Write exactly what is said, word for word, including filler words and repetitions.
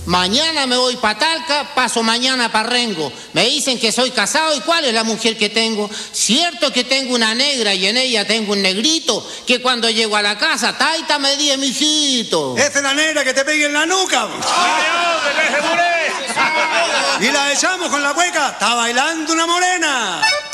Mañana me voy para Talca, paso mañana para Rengo. Me dicen que soy casado y ¿cuál es la mujer que tengo? Cierto que tengo una negra y en ella tengo un negrito que cuando llego a la casa, taita me di mijito. Esa es la negra que te pegue en la nuca. Y la echamos con la cueca, está bailando una morena.